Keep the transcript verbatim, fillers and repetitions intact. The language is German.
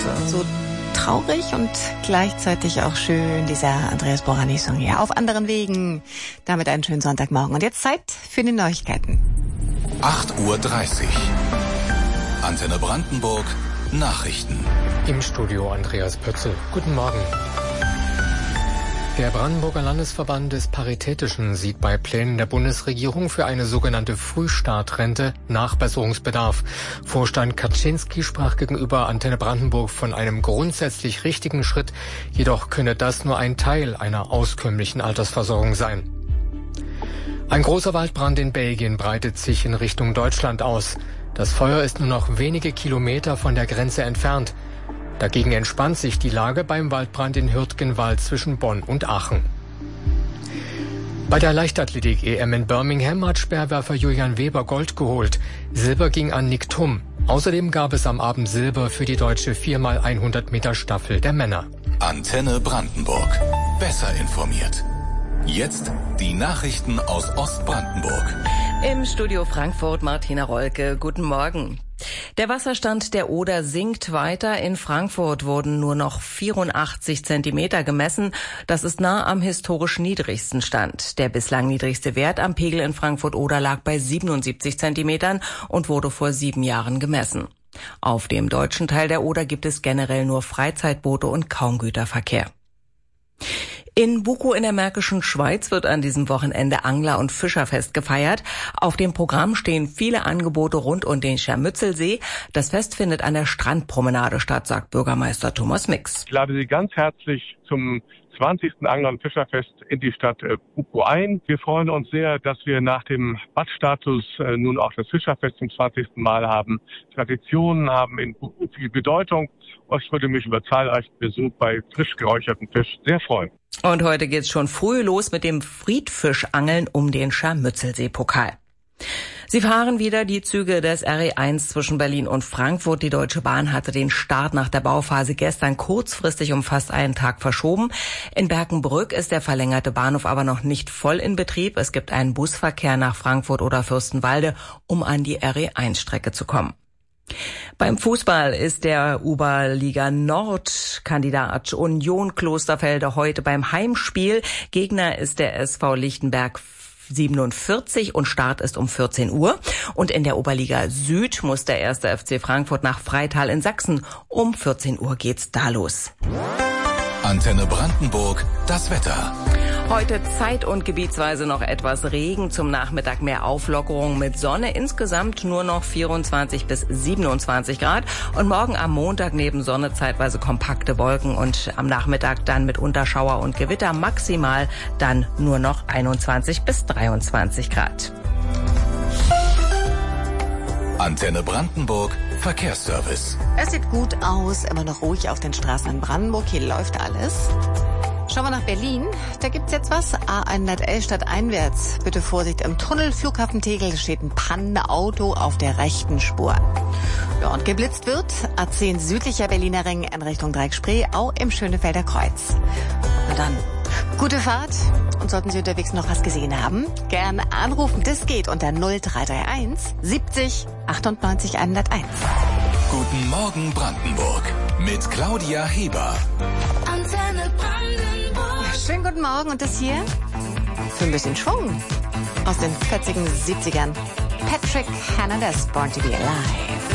So traurig und gleichzeitig auch schön, dieser Andreas Borani-Song hier. Auf anderen Wegen. Damit einen schönen Sonntagmorgen. Und jetzt Zeit für die Neuigkeiten. acht Uhr dreißig. Antenne Brandenburg. Nachrichten. Im Studio Andreas Pötzel. Guten Morgen. Der Brandenburger Landesverband des Paritätischen sieht bei Plänen der Bundesregierung für eine sogenannte Frühstartrente Nachbesserungsbedarf. Vorstand Kaczynski sprach gegenüber Antenne Brandenburg von einem grundsätzlich richtigen Schritt, jedoch könne das nur ein Teil einer auskömmlichen Altersversorgung sein. Ein großer Waldbrand in Belgien breitet sich in Richtung Deutschland aus. Das Feuer ist nur noch wenige Kilometer von der Grenze entfernt. Dagegen entspannt sich die Lage beim Waldbrand in Hürtgenwald zwischen Bonn und Aachen. Bei der Leichtathletik-E M in Birmingham hat Speerwerfer Julian Weber Gold geholt. Silber ging an Nick Thum. Außerdem gab es am Abend Silber für die deutsche vier mal hundert Meter Staffel der Männer. Antenne Brandenburg. Besser informiert. Jetzt die Nachrichten aus Ostbrandenburg. Im Studio Frankfurt Martina Rolke. Guten Morgen. Der Wasserstand der Oder sinkt weiter. In Frankfurt wurden nur noch vierundachtzig Zentimeter gemessen. Das ist nah am historisch niedrigsten Stand. Der bislang niedrigste Wert am Pegel in Frankfurt-Oder lag bei siebenundsiebzig Zentimetern und wurde vor sieben Jahren gemessen. Auf dem deutschen Teil der Oder gibt es generell nur Freizeitboote und kaum Güterverkehr. In Bukow in der Märkischen Schweiz wird an diesem Wochenende Angler- und Fischerfest gefeiert. Auf dem Programm stehen viele Angebote rund um den Scharmützelsee. Das Fest findet an der Strandpromenade statt, sagt Bürgermeister Thomas Mix. Ich lade Sie ganz herzlich zum zwanzigsten Angler- und Fischerfest in die Stadt Bukow ein. Wir freuen uns sehr, dass wir nach dem Badstatus nun auch das Fischerfest zum zwanzigsten Mal haben. Traditionen haben in Bukow viel Bedeutung. Ich würde mich über zahlreichen Besuch bei frisch geräuchertem Fisch sehr freuen. Und heute geht's schon früh los mit dem Friedfischangeln um den Scharmützelsee-Pokal. Sie fahren wieder die Züge des R E eins zwischen Berlin und Frankfurt. Die Deutsche Bahn hatte den Start nach der Bauphase gestern kurzfristig um fast einen Tag verschoben. In Berkenbrück ist der verlängerte Bahnhof aber noch nicht voll in Betrieb. Es gibt einen Busverkehr nach Frankfurt oder Fürstenwalde, um an die R E eins Strecke zu kommen. Beim Fußball ist der Oberliga Nord Kandidat Union Klosterfelde heute beim Heimspiel. Gegner ist der S V Lichtenberg siebenundvierzig und Start ist um vierzehn Uhr. Und in der Oberliga Süd muss der erste F C Frankfurt nach Freital in Sachsen. Um vierzehn Uhr geht's da los. Antenne Brandenburg, das Wetter. Heute zeit- und gebietsweise noch etwas Regen, zum Nachmittag mehr Auflockerung mit Sonne, insgesamt nur noch vierundzwanzig bis siebenundzwanzig Grad und morgen am Montag neben Sonne zeitweise kompakte Wolken und am Nachmittag dann mit Unterschauer und Gewitter maximal dann nur noch einundzwanzig bis dreiundzwanzig Grad. Antenne Brandenburg, Verkehrsservice. Es sieht gut aus, immer noch ruhig auf den Straßen in Brandenburg. Hier läuft alles. Schauen wir nach Berlin. Da gibt's jetzt was. A hundertelf stadteinwärts. Bitte Vorsicht im Tunnel. Flughafen Tegel steht ein Pannenauto auf der rechten Spur. Ja, und geblitzt wird A zehn südlicher Berliner Ring in Richtung Dreieck-Spree, auch im Schönefelder Kreuz. Na dann, gute Fahrt. Und sollten Sie unterwegs noch was gesehen haben, gern anrufen. Das geht unter null drei drei eins siebzig achtundneunzig hunderteins. Guten Morgen Brandenburg mit Claudia Heber. Antenne Brandenburg. Schönen guten Morgen und das hier für ein bisschen Schwung aus den fetzigen siebzigern. Patrick Hernandez, Born to be Alive.